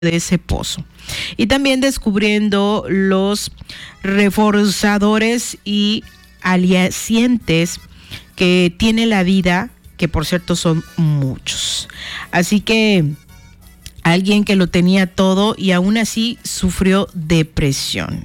de ese pozo. Y también descubriendo los reforzadores y alicientes que tiene la vida, que por cierto son muchos. Así que alguien que lo tenía todo y aún así sufrió depresión.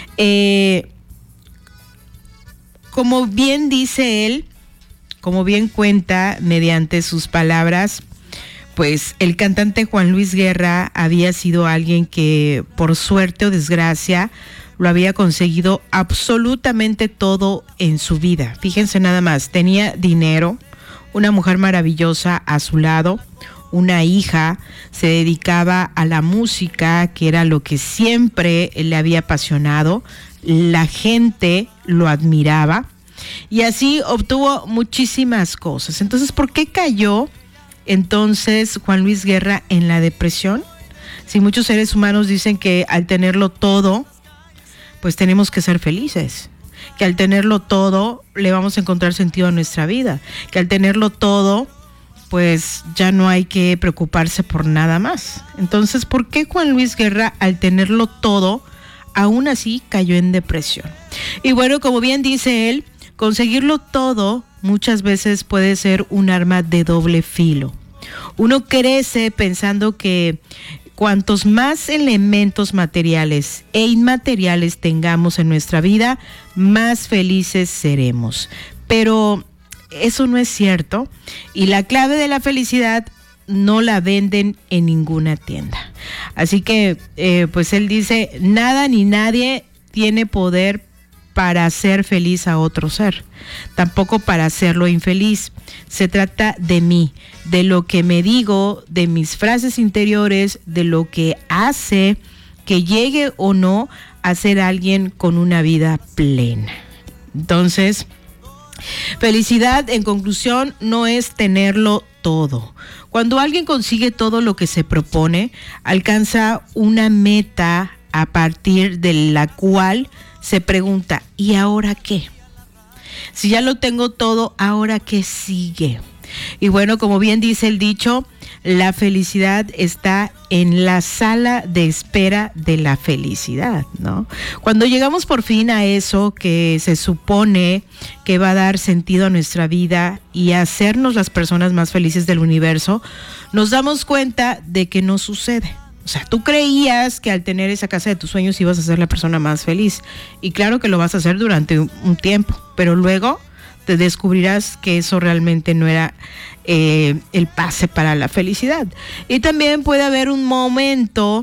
Como bien dice él, como bien cuenta mediante sus palabras, pues el cantante Juan Luis Guerra había sido alguien que por suerte o desgracia lo había conseguido absolutamente todo en su vida. Fíjense nada más, tenía dinero, una mujer maravillosa a su lado, una hija, se dedicaba a la música, que era lo que siempre le había apasionado, la gente lo admiraba y así obtuvo muchísimas cosas. Entonces, ¿por qué cayó entonces Juan Luis Guerra en la depresión? Si muchos seres humanos dicen que al tenerlo todo, pues tenemos que ser felices, que al tenerlo todo le vamos a encontrar sentido a nuestra vida, que al tenerlo todo pues ya no hay que preocuparse por nada más. Entonces, ¿por qué Juan Luis Guerra al tenerlo todo aún así cayó en depresión? Y bueno, como bien dice él, conseguirlo todo muchas veces puede ser un arma de doble filo. Uno crece pensando que cuantos más elementos materiales e inmateriales tengamos en nuestra vida, más felices seremos. Pero eso no es cierto y la clave de la felicidad no la venden en ninguna tienda. Así que, pues él dice, nada ni nadie tiene poder para hacer feliz a otro ser, tampoco para hacerlo infeliz. Se trata de mí, de lo que me digo, de mis frases interiores, de lo que hace que llegue o no a ser alguien con una vida plena. Entonces, felicidad, en conclusión, no es tenerlo todo. Cuando alguien consigue todo lo que se propone, alcanza una meta a partir de la cual se pregunta, ¿y ahora qué? Si ya lo tengo todo, ¿ahora qué sigue? Y bueno, como bien dice el dicho, la felicidad está en la sala de espera de la felicidad, ¿no? Cuando llegamos por fin a eso que se supone que va a dar sentido a nuestra vida y a hacernos las personas más felices del universo, nos damos cuenta de que no sucede. O sea, tú creías que al tener esa casa de tus sueños ibas a ser la persona más feliz. Y claro que lo vas a hacer durante un tiempo, pero luego te descubrirás que eso realmente no era el pase para la felicidad. Y también puede haber un momento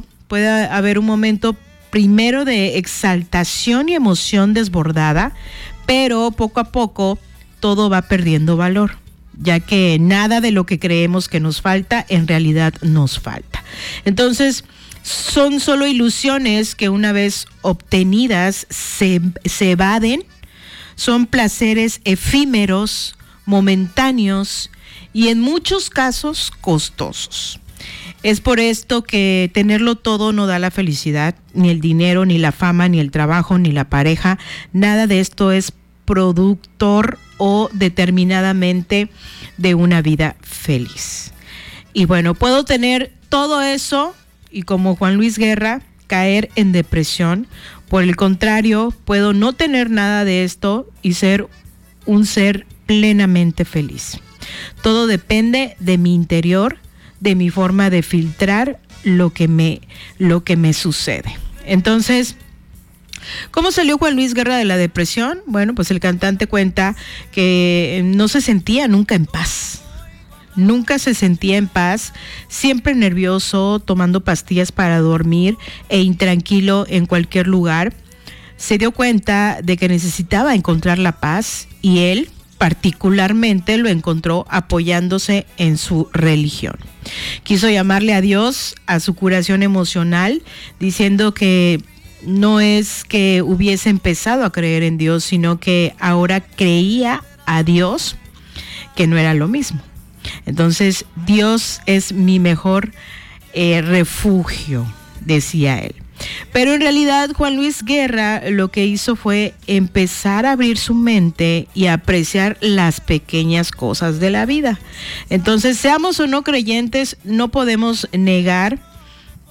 primero de exaltación y emoción desbordada, pero poco a poco todo va perdiendo valor, ya que nada de lo que creemos que nos falta, en realidad nos falta. Entonces, son solo ilusiones que una vez obtenidas se evaden, son placeres efímeros, momentáneos y en muchos casos costosos. Es por esto que tenerlo todo no da la felicidad, ni el dinero, ni la fama, ni el trabajo, ni la pareja. Nada de esto es productor o determinadamente de una vida feliz. Y bueno, puedo tener todo eso y como Juan Luis Guerra caer en depresión. Por el contrario, puedo no tener nada de esto y ser un ser plenamente feliz. Todo depende de mi interior, de mi forma de filtrar lo que me sucede. Entonces, ¿cómo salió Juan Luis Guerra de la depresión? Bueno, pues el cantante cuenta que no se sentía nunca en paz. Nunca se sentía en paz, siempre nervioso, tomando pastillas para dormir e intranquilo en cualquier lugar. Se dio cuenta de que necesitaba encontrar la paz y él particularmente lo encontró apoyándose en su religión. Quiso llamarle a Dios a su curación emocional, diciendo que no es que hubiese empezado a creer en Dios, sino que ahora creía a Dios, que no era lo mismo. Entonces, Dios es mi mejor refugio, decía él. Pero en realidad Juan Luis Guerra lo que hizo fue empezar a abrir su mente y a apreciar las pequeñas cosas de la vida. Entonces, seamos o no creyentes, no podemos negar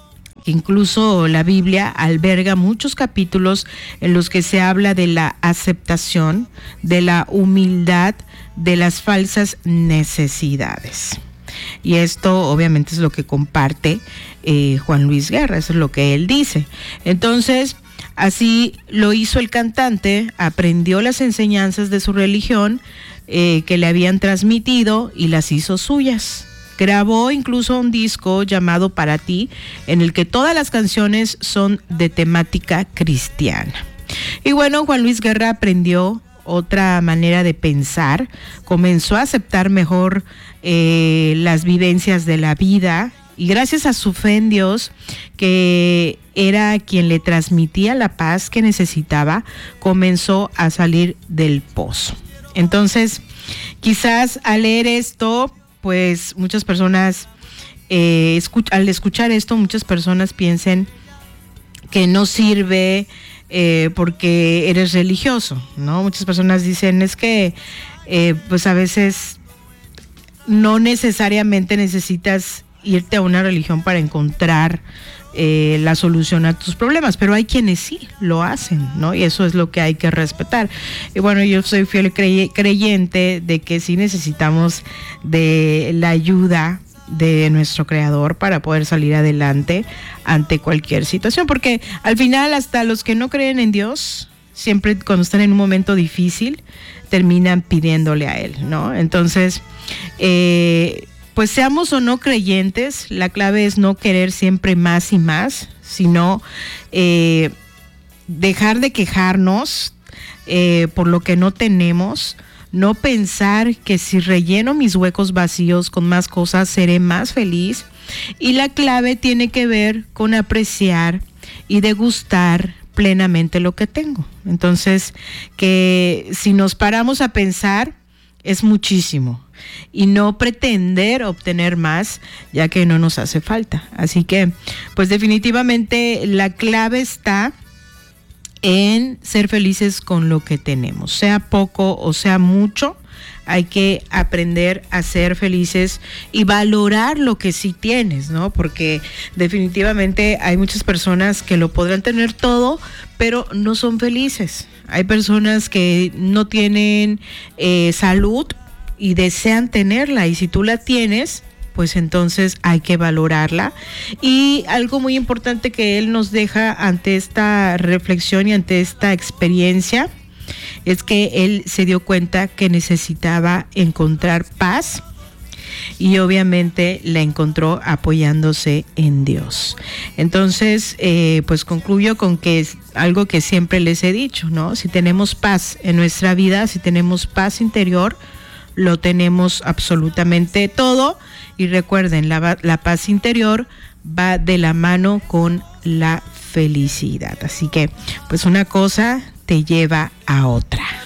que incluso la Biblia alberga muchos capítulos en los que se habla de la aceptación, de la humildad, de las falsas necesidades. Y esto obviamente es lo que comparte Juan Luis Guerra, eso es lo que él dice. Entonces, así lo hizo el cantante, aprendió las enseñanzas de su religión que le habían transmitido y las hizo suyas. Grabó incluso un disco llamado Para Ti, en el que todas las canciones son de temática cristiana. Y bueno, Juan Luis Guerra aprendió otra manera de pensar, comenzó a aceptar mejor las vivencias de la vida, y gracias a su fe en Dios, que era quien le transmitía la paz que necesitaba, comenzó a salir del pozo. Entonces, quizás al leer esto, pues muchas personas, al escuchar esto, muchas personas piensen que no sirve porque eres religioso, ¿no? Muchas personas dicen, es que pues a veces no necesariamente necesitas irte a una religión para encontrar la solución a tus problemas, pero hay quienes sí lo hacen, ¿no? Y eso es lo que hay que respetar. Y bueno, yo soy fiel creyente de que sí necesitamos de la ayuda de nuestro Creador para poder salir adelante ante cualquier situación, porque al final hasta los que no creen en Dios, siempre cuando están en un momento difícil, terminan pidiéndole a Él, ¿no? Entonces, pues seamos o no creyentes, la clave es no querer siempre más y más, sino dejar de quejarnos por lo que no tenemos, no pensar que si relleno mis huecos vacíos con más cosas seré más feliz, y la clave tiene que ver con apreciar y degustar plenamente lo que tengo. Entonces, que si nos paramos a pensar, es muchísimo, y no pretender obtener más, ya que no nos hace falta. Así que, pues definitivamente la clave está en ser felices con lo que tenemos, sea poco o sea mucho. Hay que aprender a ser felices y valorar lo que sí tienes, ¿no? Porque definitivamente hay muchas personas que lo podrán tener todo, pero no son felices. Hay personas que no tienen salud y desean tenerla, y si tú la tienes, pues entonces hay que valorarla. Y algo muy importante que él nos deja ante esta reflexión y ante esta experiencia es que él se dio cuenta que necesitaba encontrar paz, y obviamente la encontró apoyándose en Dios. Entonces, pues concluyo con que es algo que siempre les he dicho, ¿no? Si tenemos paz en nuestra vida, si tenemos paz interior, lo tenemos absolutamente todo. Y recuerden, la paz interior va de la mano con la felicidad. Así que, pues una cosa te lleva a otra.